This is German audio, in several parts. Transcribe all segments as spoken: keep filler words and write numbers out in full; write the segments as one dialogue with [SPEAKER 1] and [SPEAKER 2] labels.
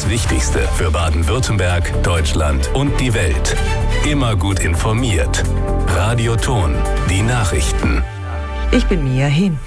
[SPEAKER 1] das Wichtigste für Baden-Württemberg, Deutschland und die Welt. Immer gut informiert. Radio Ton, die Nachrichten.
[SPEAKER 2] Ich bin Mia Hehn.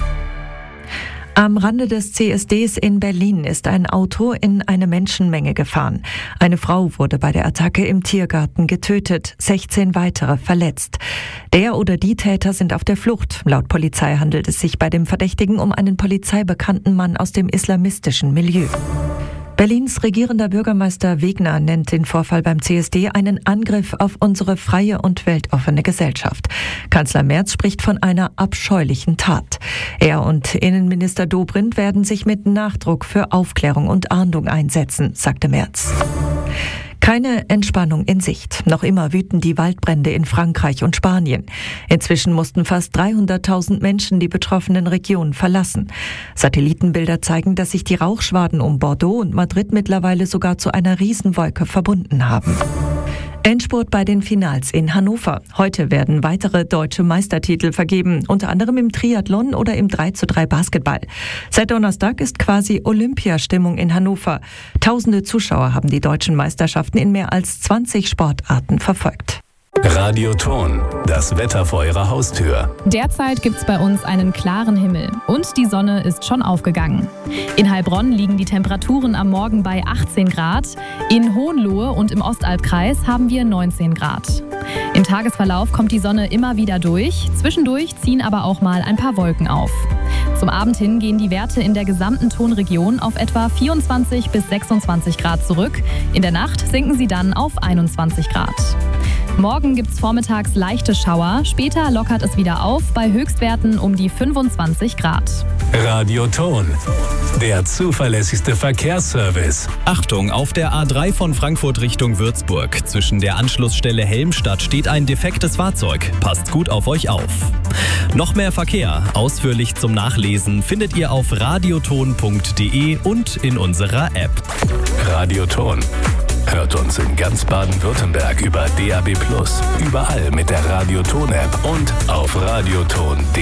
[SPEAKER 2] Am Rande des C S Ds in Berlin ist ein Auto in eine Menschenmenge gefahren. Eine Frau wurde bei der Attacke im Tiergarten getötet, sechzehn weitere verletzt. Der oder die Täter sind auf der Flucht. Laut Polizei handelt es sich bei dem Verdächtigen um einen polizeibekannten Mann aus dem islamistischen Milieu. Berlins regierender Bürgermeister Wegner nennt den Vorfall beim C S D einen Angriff auf unsere freie und weltoffene Gesellschaft. Kanzler Merz spricht von einer abscheulichen Tat. Er und Innenminister Dobrindt werden sich mit Nachdruck für Aufklärung und Ahndung einsetzen, sagte Merz. Keine Entspannung in Sicht. Noch immer wüten die Waldbrände in Frankreich und Spanien. Inzwischen mussten fast dreihunderttausend Menschen die betroffenen Regionen verlassen. Satellitenbilder zeigen, dass sich die Rauchschwaden um Bordeaux und Madrid mittlerweile sogar zu einer Riesenwolke verbunden haben. Endspurt bei den Finals in Hannover. Heute werden weitere deutsche Meistertitel vergeben, unter anderem im Triathlon oder im drei zu drei Basketball. Seit Donnerstag ist quasi Olympiastimmung in Hannover. Tausende Zuschauer haben die deutschen Meisterschaften in mehr als zwanzig Sportarten verfolgt.
[SPEAKER 1] Radio Ton, das Wetter vor Ihrer Haustür.
[SPEAKER 3] Derzeit gibt's bei uns einen klaren Himmel und die Sonne ist schon aufgegangen. In Heilbronn liegen die Temperaturen am Morgen bei achtzehn Grad. In Hohenlohe und im Ostalbkreis haben wir neunzehn Grad. Im Tagesverlauf kommt die Sonne immer wieder durch. Zwischendurch ziehen aber auch mal ein paar Wolken auf. Zum Abend hin gehen die Werte in der gesamten Tonregion auf etwa vierundzwanzig bis sechsundzwanzig Grad zurück. In der Nacht sinken sie dann auf einundzwanzig Grad. Morgen gibt's vormittags leichte Schauer, später lockert es wieder auf bei Höchstwerten um die fünfundzwanzig Grad.
[SPEAKER 1] Radio Ton, der zuverlässigste Verkehrsservice.
[SPEAKER 4] Achtung, auf der A drei von Frankfurt Richtung Würzburg. Zwischen der Anschlussstelle Helmstadt steht ein defektes Fahrzeug. Passt gut auf euch auf. Noch mehr Verkehr, ausführlich zum Nachlesen, findet ihr auf radioton punkt de und in unserer App.
[SPEAKER 1] Radio Ton. Hört uns in ganz Baden-Württemberg über D A B plus, überall mit der Radio Ton App und auf radioton punkt de.